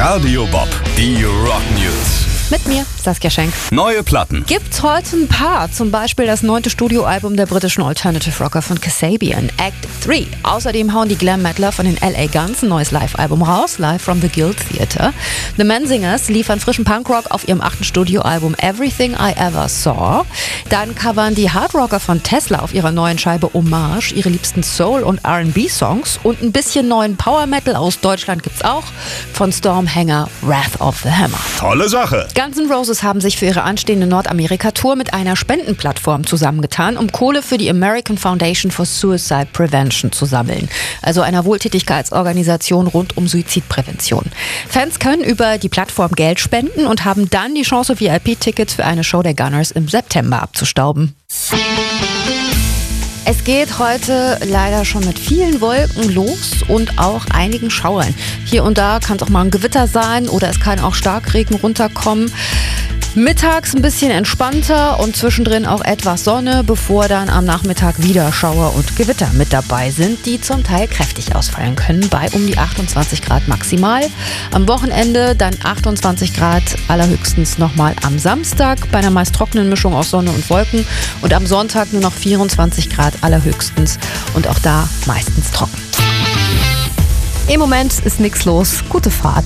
Radio Bob, die Rock News. Mit mir, Saskia Schenk. Neue Platten. Gibt's heute ein paar, zum Beispiel das 9. Studioalbum der britischen Alternative Rocker von Kasabian, Act 3. Außerdem hauen die Glam Metaler von den LA Guns ein neues Live-Album raus, Live from the Guild Theatre. The Menzingers liefern frischen Punkrock auf ihrem 8. Studioalbum Everything I Ever Saw. Dann covern die Hardrocker von Tesla auf ihrer neuen Scheibe Hommage ihre liebsten Soul- und R&B-Songs. Und ein bisschen neuen Power-Metal aus Deutschland gibt's auch von Stormhanger, Wrath of the Hammer. Tolle Sache. Guns N' Roses haben sich für ihre anstehende Nordamerika-Tour mit einer Spendenplattform zusammengetan, um Kohle für die American Foundation for Suicide Prevention zu sammeln. Also einer Wohltätigkeitsorganisation rund um Suizidprävention. Fans können über die Plattform Geld spenden und haben dann die Chance, VIP-Tickets für eine Show der Gunners im September abzustauben. Es geht heute leider schon mit vielen Wolken los und auch einigen Schauern. Hier und da kann es auch mal ein Gewitter sein oder es kann auch Starkregen runterkommen. Mittags ein bisschen entspannter und zwischendrin auch etwas Sonne, bevor dann am Nachmittag wieder Schauer und Gewitter mit dabei sind, die zum Teil kräftig ausfallen können, bei um die 28 Grad maximal. Am Wochenende dann 28 Grad allerhöchstens nochmal am Samstag bei einer meist trockenen Mischung aus Sonne und Wolken und am Sonntag nur noch 24 Grad allerhöchstens und auch da meistens trocken. Im Moment ist nichts los. Gute Fahrt.